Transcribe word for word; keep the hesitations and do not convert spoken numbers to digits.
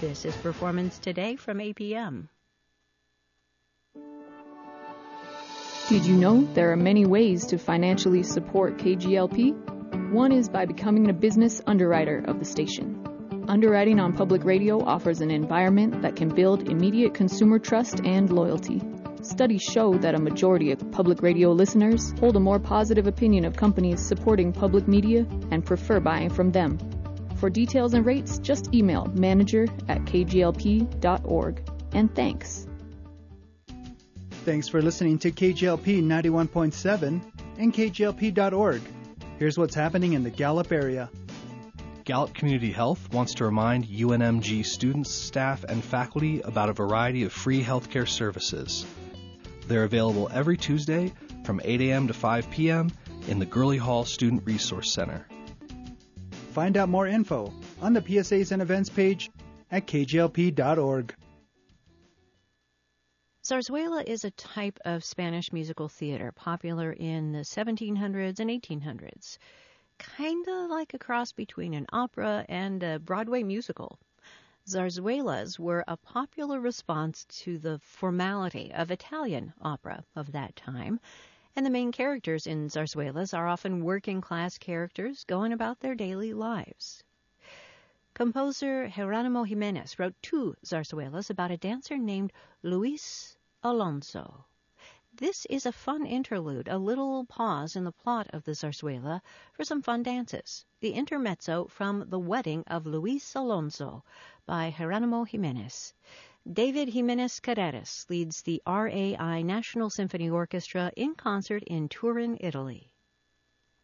This is Performance Today from A P M. Did you know there are many ways to financially support K G L P? One is by becoming a business underwriter of the station. Underwriting on public radio offers an environment that can build immediate consumer trust and loyalty. Studies show that a majority of public radio listeners hold a more positive opinion of companies supporting public media and prefer buying from them. For details and rates, just email manager at k g l p dot org. And thanks. Thanks for listening to K G L P ninety-one point seven and k g l p dot org. Here's what's happening in the Gallup area. Gallup Community Health wants to remind U N M G students, staff, and faculty about a variety of free healthcare services. They're available every Tuesday from eight a.m. to five p.m. in the Gurley Hall Student Resource Center. Find out more info on the P S As and events page at k g l p dot org. Zarzuela is a type of Spanish musical theater popular in the seventeen hundreds and eighteen hundreds, kind of like a cross between an opera and a Broadway musical. Zarzuelas were a popular response to the formality of Italian opera of that time, and the main characters in zarzuelas are often working-class characters going about their daily lives. Composer Geronimo Jimenez wrote two zarzuelas about a dancer named Luis Alonso. This is a fun interlude, a little pause in the plot of the zarzuela for some fun dances. The intermezzo from The Wedding of Luis Alonso by Geronimo Jimenez. David Jimenez Carreras leads the R A I National Symphony Orchestra in concert in Turin, Italy.